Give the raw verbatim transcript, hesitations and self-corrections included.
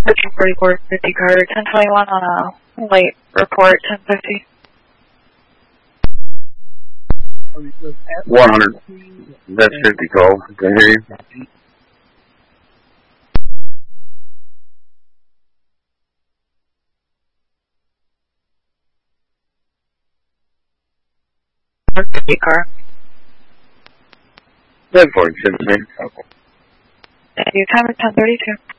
thirteen forty-four fifty car, ten twenty-one on a late report, ten fifty. one hundred. That's fifty call. Can I hear you? fifty car. ten forty-seven. Thank you. Time is ten thirty-two.